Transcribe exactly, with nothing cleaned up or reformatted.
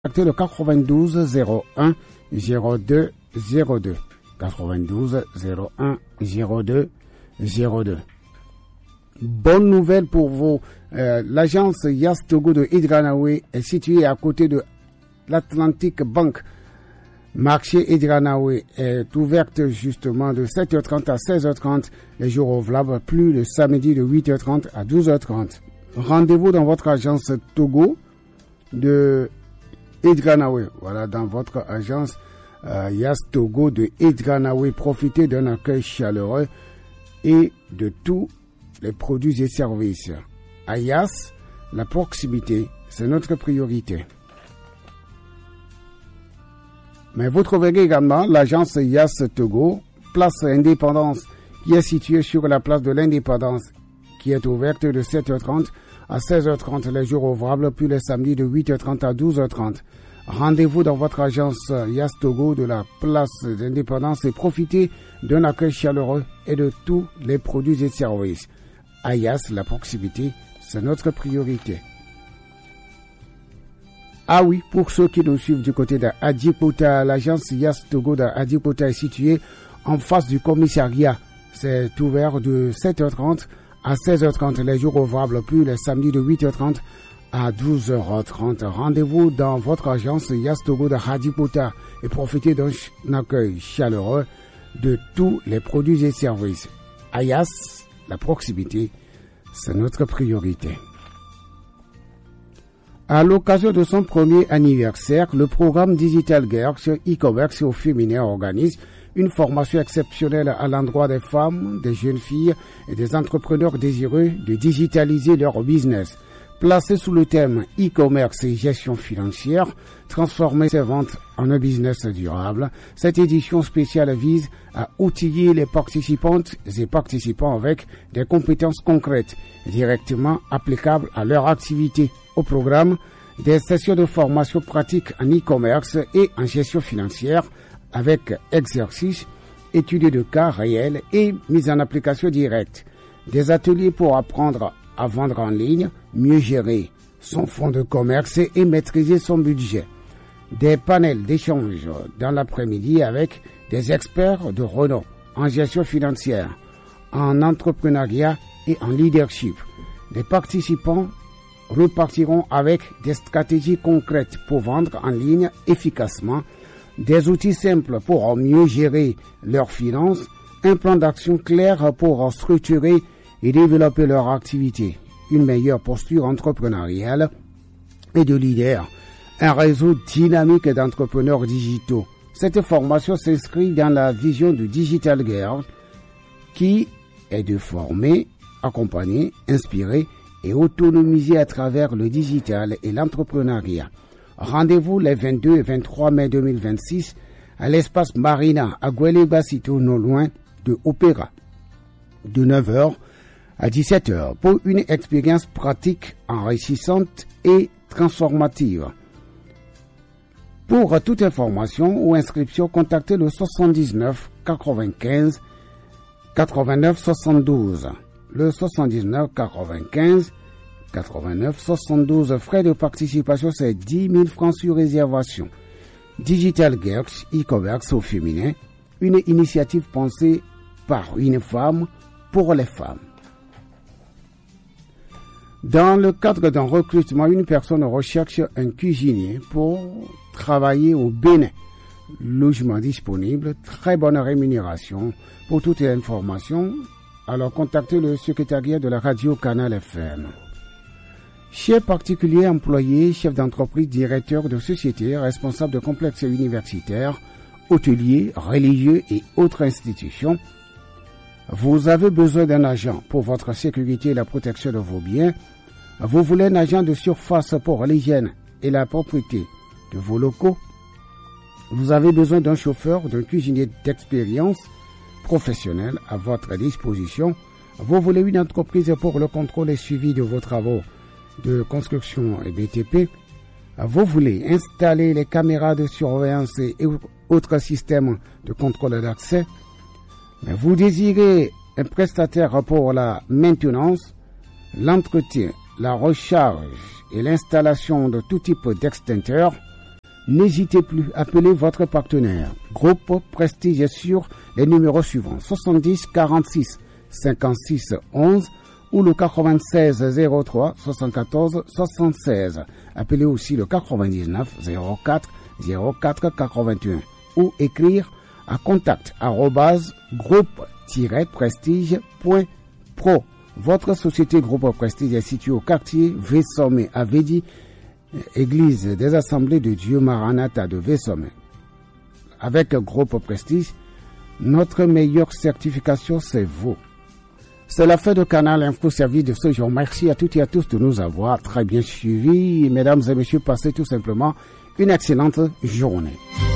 Contactez le quatre-vingt-douze zéro un zéro deux zéro deux. quatre-vingt-douze zéro un zéro deux zéro deux. Bonne nouvelle pour vous. Euh, l'agence Yas Togo de Idranaoui est située à côté de l'Atlantic Bank. Marché Idranaoui est ouverte justement de sept heures trente à seize heures trente les jours ouvrables, plus le samedi de huit heures trente à douze heures trente. Rendez-vous dans votre agence Togo de Idranaoui. Voilà, dans votre agence euh, Yas Togo de Idranaoui. Profitez d'un accueil chaleureux et de tous les produits et services. À Yas, la proximité, c'est notre priorité. Mais vous trouverez également l'agence Yas Togo, place Indépendance, qui est située sur la place de l'Indépendance, qui est ouverte de sept heures trente à seize heures trente les jours ouvrables, puis les samedis de huit heures trente à douze heures trente. Rendez-vous dans votre agence Yas Togo de la place d'Indépendance et profitez d'un accueil chaleureux et de tous les produits et services. À Yas, la proximité, c'est notre priorité. Ah oui, pour ceux qui nous suivent du côté d'Adjipota, l'agence Yas Togo d'Adjipota est située en face du commissariat. C'est ouvert de sept heures trente à seize heures trente les jours ouvrables, puis les samedis de huit heures trente à douze heures trente. Rendez-vous dans votre agence Yas Togo d'Adjipota et profitez d'un accueil chaleureux de tous les produits et services. À Yas, la proximité, c'est notre priorité. À l'occasion de son premier anniversaire, le programme Digital Girls e-commerce au féminin organise une formation exceptionnelle à l'endroit des femmes, des jeunes filles et des entrepreneurs désireux de digitaliser leur business. Placé sous le thème e-commerce et gestion financière, transformer ses ventes en un business durable, cette édition spéciale vise à outiller les participantes et participants avec des compétences concrètes directement applicables à leur activité. Au programme, des sessions de formation pratique en e-commerce et en gestion financière avec exercices, études de cas réels et mise en application directe. Des ateliers pour apprendre à vendre en ligne, mieux gérer son fonds de commerce et maîtriser son budget. Des panels d'échange dans l'après-midi avec des experts de renom en gestion financière, en entrepreneuriat et en leadership. Les participants repartiront avec des stratégies concrètes pour vendre en ligne efficacement, des outils simples pour mieux gérer leurs finances, un plan d'action clair pour structurer et développer leur activité, une meilleure posture entrepreneuriale et de leader, un réseau dynamique d'entrepreneurs digitaux. Cette formation s'inscrit dans la vision du Digital Girl qui est de former, accompagner, inspirer et autonomiser à travers le digital et l'entrepreneuriat. Rendez-vous les vingt-deux et vingt-trois mai deux mille vingt-six à l'espace Marina à Guelébacito, non loin de Opéra, de neuf heures à dix-sept heures pour une expérience pratique enrichissante et transformative. Pour toute information ou inscription, contactez le soixante-dix-neuf quatre-vingt-quinze quatre-vingt-neuf soixante-douze. Le soixante-dix-neuf quatre-vingt-quinze quatre-vingt-neuf soixante-douze. Frais de participation, c'est dix mille francs sur réservation. Digital Girls e-commerce au féminin, une initiative pensée par une femme pour les femmes. Dans le cadre d'un recrutement, une personne recherche un cuisinier pour travailler au Bénin. Logement disponible, très bonne rémunération. Pour toute information, alors contactez le secrétariat de la radio Canal F M. Chef particulier, employé, chef d'entreprise, directeur de société, responsable de complexes universitaires, hôteliers, religieux et autres institutions, vous avez besoin d'un agent pour votre sécurité et la protection de vos biens. Vous voulez un agent de surface pour l'hygiène et la propreté de vos locaux. Vous avez besoin d'un chauffeur, d'un cuisinier d'expérience professionnelle à votre disposition. Vous voulez une entreprise pour le contrôle et suivi de vos travaux de construction et B T P. Vous voulez installer les caméras de surveillance et autres systèmes de contrôle d'accès. Mais vous désirez un prestataire pour la maintenance, l'entretien, la recharge et l'installation de tout type d'extincteurs. N'hésitez plus, appelez votre partenaire. Groupe Prestige sur les numéros suivants soixante-dix quarante-six cinquante-six onze ou le quatre-vingt-seize zéro trois soixante-quatorze soixante-seize. Appelez aussi le quatre-vingt-dix-neuf zéro quatre zéro quatre quatre-vingt-un ou écrire à contact arobase groupe-prestige point pro. Votre société Groupe Prestige est située au quartier Vessomé à Védi, Église des Assemblées de Dieu Maranatha de Vessomé. Avec Groupe Prestige, notre meilleure certification, c'est vous. C'est la fin de Canal Info Service de ce jour. Merci à toutes et à tous de nous avoir très bien suivis. Mesdames et messieurs, passez tout simplement une excellente journée.